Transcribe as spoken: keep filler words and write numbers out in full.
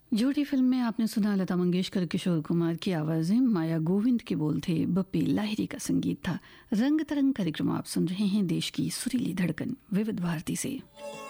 झूठी फिल्म में आपने सुना लता मंगेशकर, किशोर कुमार की आवाज़ें, माया गोविंद के बोल थे, बप्पी लाहिरी का संगीत था। रंग तरंग कार्यक्रम आप सुन रहे हैं, देश की सुरीली धड़कन विविध भारती से।